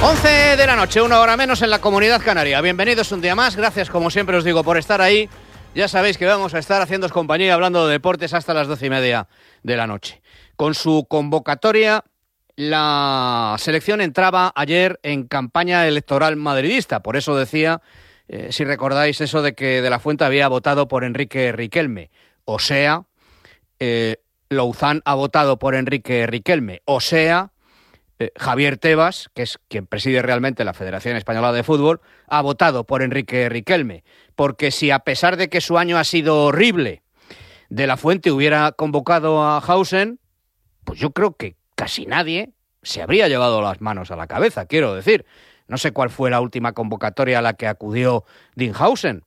11 de la noche, 1 hora menos en la Comunidad Canaria. Bienvenidos un día más, gracias como siempre os digo por estar ahí. Ya sabéis que vamos a estar haciéndoos compañía hablando de deportes hasta las 12:30 de la noche. Con su convocatoria, la selección entraba ayer en campaña electoral madridista. Por eso decía, si recordáis eso de que De la Fuente había votado por Enrique Riquelme. O sea, Louzán ha votado por Enrique Riquelme. O sea, Javier Tebas, que es quien preside realmente la Federación Española de Fútbol, ha votado por Enrique Riquelme. Porque si a pesar de que su año ha sido horrible, De la Fuente hubiera convocado a Hausen, pues yo creo que casi nadie se habría llevado las manos a la cabeza, quiero decir. No sé cuál fue la última convocatoria a la que acudió Dean Hausen,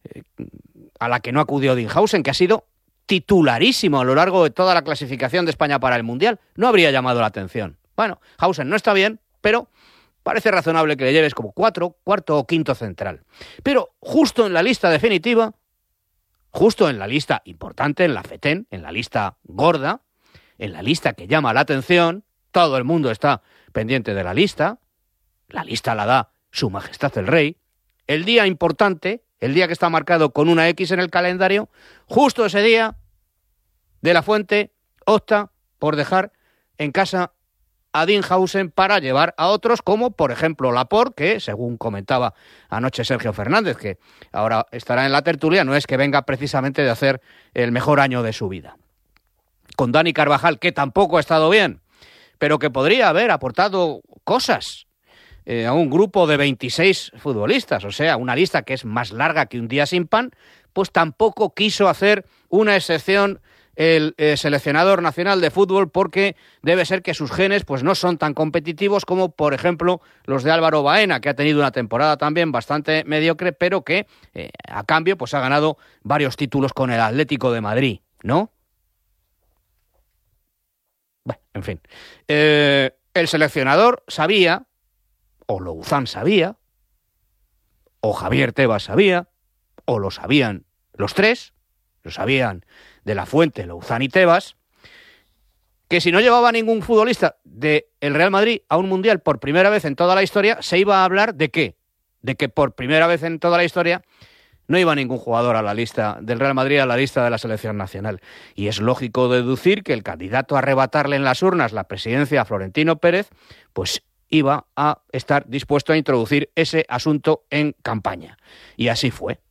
a la que no acudió Dean Hausen, que ha sido titularísimo a lo largo de toda la clasificación de España para el Mundial. No habría llamado la atención. Bueno, Hausen no está bien, pero parece razonable que le lleves como cuarto o quinto central. Pero justo en la lista definitiva, justo en la lista importante, en la FETEN, en la lista gorda, en la lista que llama la atención, todo el mundo está pendiente de la lista la da Su Majestad el Rey, el día importante, el día que está marcado con una X en el calendario, justo ese día, De la Fuente opta por dejar en casa a Dean Hausen para llevar a otros como, por ejemplo, Laporte, que, según comentaba anoche Sergio Fernández, que ahora estará en la tertulia, no es que venga precisamente de hacer el mejor año de su vida. Con Dani Carvajal, que tampoco ha estado bien, pero que podría haber aportado cosas a un grupo de 26 futbolistas, o sea, una lista que es más larga que un día sin pan, pues tampoco quiso hacer una excepción el seleccionador nacional de fútbol, porque debe ser que sus genes pues no son tan competitivos como, por ejemplo, los de Álvaro Baena, que ha tenido una temporada también bastante mediocre, pero que a cambio pues ha ganado varios títulos con el Atlético de Madrid, ¿no? Bueno, en fin. El seleccionador sabía, o Louzán sabía, o Javier Tebas sabía, o lo sabían los tres, lo sabían De la Fuente, Louzán y Tebas, que si no llevaba ningún futbolista del Real Madrid a un Mundial por primera vez en toda la historia, se iba a hablar ¿de qué? De que por primera vez en toda la historia no iba ningún jugador a la lista del Real Madrid, a la lista de la selección nacional. Y es lógico deducir que el candidato a arrebatarle en las urnas la presidencia a Florentino Pérez, pues iba a estar dispuesto a introducir ese asunto en campaña. Y así fue.